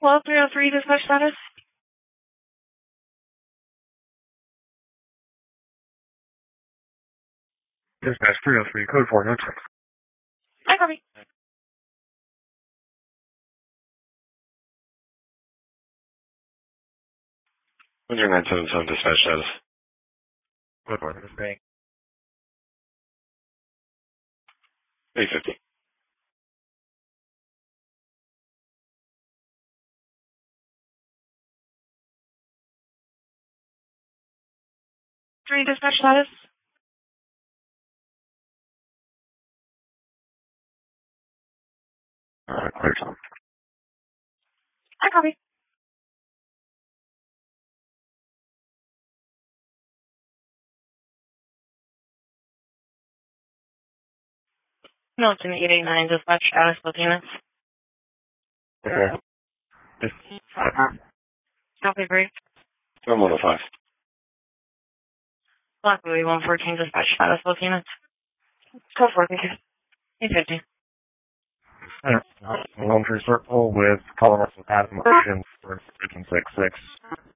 Hello, 303 dispatch status. Dispatch 303, code 4, no trips. Hi, copy. What's your 977 dispatch status? Code 4, this bank. 850. Three dispatch status. Clear time. Hi, copy. Milton 889 dispatch status with units. Okay. Copy brief. 105. Blackberry 114 dispatch status with units. Code 4, thank you. 850. Laundry circle with Colorado Adam options for 866.